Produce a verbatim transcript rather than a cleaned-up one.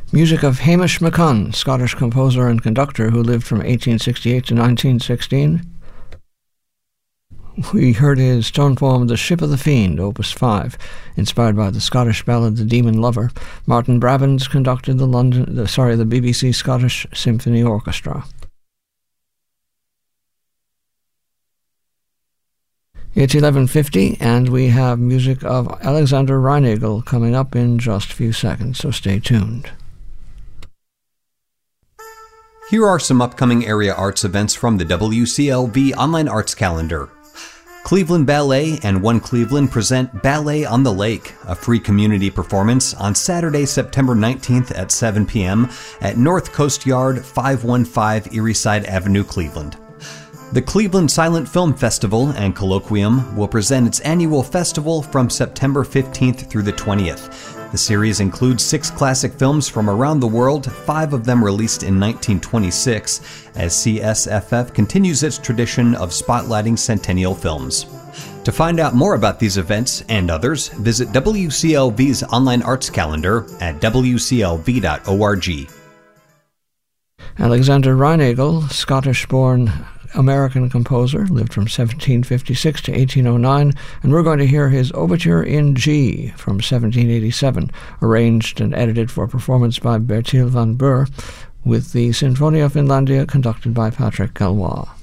Music of Hamish McCunn, Scottish composer and conductor who lived from eighteen sixty-eight to nineteen sixteen. We heard his tone poem The Ship of the Fiend, Opus five, inspired by the Scottish ballad The Demon Lover. Martin Brabants conducted the London, the, sorry, the B B C Scottish Symphony Orchestra. It's eleven fifty, and we have music of Alexander Reinagel coming up in just a few seconds, so stay tuned. Here are some upcoming area arts events from the W C L V Online Arts Calendar. Cleveland Ballet and One Cleveland present Ballet on the Lake, a free community performance on Saturday, September nineteenth at seven p.m. at North Coast Yard, five one five Erieside Avenue, Cleveland. The Cleveland Silent Film Festival and Colloquium will present its annual festival from September fifteenth through the twentieth. The series includes six classic films from around the world, five of them released in nineteen twenty-six, as C S F F continues its tradition of spotlighting centennial films. To find out more about these events and others, visit W C L V's online arts calendar at w c l v dot org. Alexander Reinagel, Scottish-born American composer, lived from seventeen fifty-six to eighteen oh nine, and we're going to hear his Overture in G from seventeen eighty-seven, arranged and edited for performance by Bertil van Beur, with the Sinfonia Finlandia conducted by Patrick Galois.